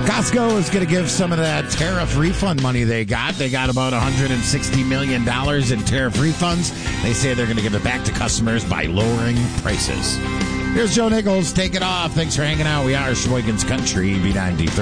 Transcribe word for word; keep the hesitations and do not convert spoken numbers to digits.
Costco is going to give some of that tariff refund money they got. They got about one hundred sixty million dollars in tariff refunds. They say they're going to give it back to customers by lowering prices. Here's Joe Nichols. Take it off. Thanks for hanging out. We are Sheboygan's Country, B ninety-three.